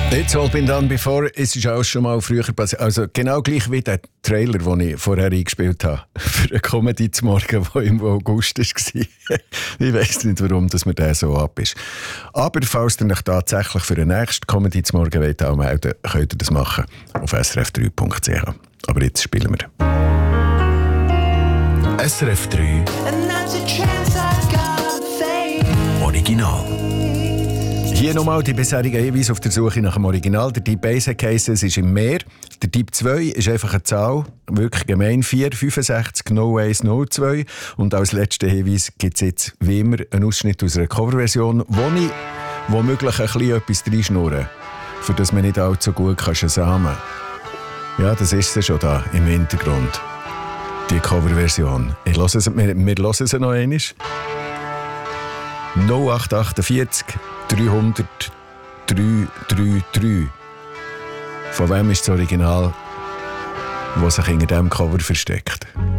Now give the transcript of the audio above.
It's all been done before. Es ist auch schon mal früher passiert. Also genau gleich wie der Trailer, den ich vorher eingespielt habe. Für eine Comedy zum Morgen, der im August war. Ich weiss nicht, warum dass mir der so ab ist. Aber falls ihr euch tatsächlich für den nächsten Comedy zum Morgen wollt anmelden, könnt ihr das machen auf srf3.ch. Aber jetzt spielen wir. SRF 3 Original. Hier nochmal die bisherigen Hinweise auf der Suche nach dem Original. Der Typ 1 heisst, es ist im Meer. Der Typ 2 ist einfach eine Zahl, wirklich gemein, 465 01 02. Und als letzten Hinweis gibt es jetzt wie immer einen Ausschnitt aus einer Coverversion, wo ich womöglich ein bisschen etwas reinschnurre, für das man nicht allzu gut shazamen kann. Ja, das ist sie schon da im Hintergrund. Die Coverversion. Wir hören sie noch einmal. 0848 300 333. Von wem ist das Original, das sich hinter diesem Cover versteckt?